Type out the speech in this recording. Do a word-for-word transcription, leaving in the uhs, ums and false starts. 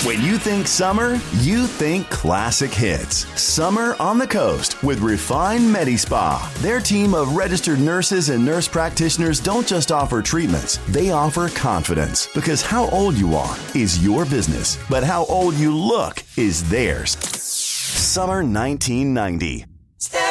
When you think summer, you think classic hits. Summer on the Coast with Refine Medi-Spa. Their team of registered nurses and nurse practitioners don't just offer treatments, they offer confidence. Because how old you are is your business, but how old you look is theirs. Summer nineteen ninety. Step